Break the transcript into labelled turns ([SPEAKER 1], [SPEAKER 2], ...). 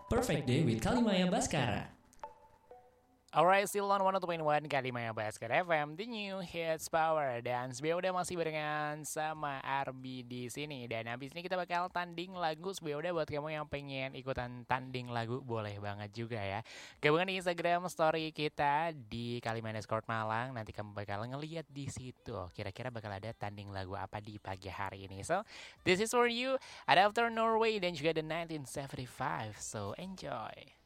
[SPEAKER 1] Perfect Day with Kalimaya Baskara.
[SPEAKER 2] Alright, still on 102.1 Kalimaya Baskara FM, The New Hits Power. Dan sebenarnya udah masih barengan sama Arbi di sini. Dan habis ini kita bakal tanding lagu. Sebenarnya udah buat kamu yang pengen ikutan tanding lagu, boleh banget juga ya. Gabungan di Instagram story kita di Kalimaya Escort Malang. Nanti kamu bakal ngeliat di situ. Kira-kira bakal ada tanding lagu apa di pagi hari ini. So, this is for you. Ada After Norway dan juga The 1975. So, enjoy.